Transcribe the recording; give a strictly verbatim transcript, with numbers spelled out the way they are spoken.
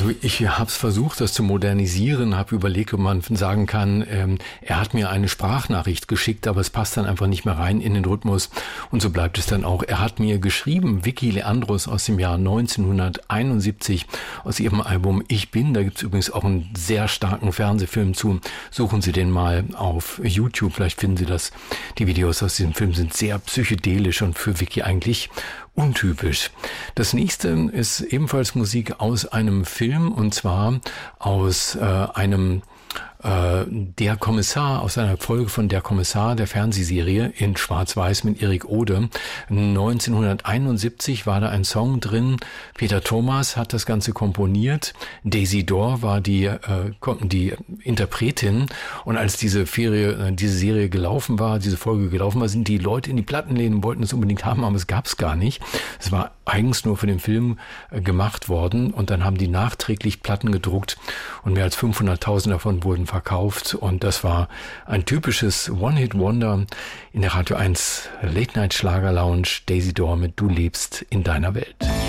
Also ich habe es versucht, das zu modernisieren, habe überlegt, ob man sagen kann, ähm, er hat mir eine Sprachnachricht geschickt, aber es passt dann einfach nicht mehr rein in den Rhythmus. Und so bleibt es dann auch. Er hat mir geschrieben, Vicky Leandros aus dem Jahr neunzehnhunderteinundsiebzig, aus ihrem Album Ich Bin. Da gibt es übrigens auch einen sehr starken Fernsehfilm zu. Suchen Sie den mal auf YouTube, vielleicht finden Sie das. Die Videos aus diesem Film sind sehr psychedelisch und für Vicky eigentlich untypisch. Das nächste ist ebenfalls Musik aus einem Film, und zwar aus äh, einem äh, Der Kommissar, aus einer Folge von Der Kommissar, der Fernsehserie in Schwarz-Weiß mit Erik Ode. neunzehnhunderteinundsiebzig war da ein Song drin. Peter Thomas hat das Ganze komponiert. Daisy Dorr war die äh, die Interpretin. Und als diese Serie, äh, diese Serie gelaufen war, diese Folge gelaufen war, sind die Leute in die Plattenläden und wollten es unbedingt haben, aber es gab es gar nicht. Es war eigens nur für den Film äh, gemacht worden, und dann haben die nachträglich Platten gedruckt und mehr als fünfhunderttausend davon wurden verkauft, und das war ein typisches One-Hit-Wonder in der Radio eins Late-Night-Schlager-Lounge. Daisy Dorr mit Du lebst in deiner Welt.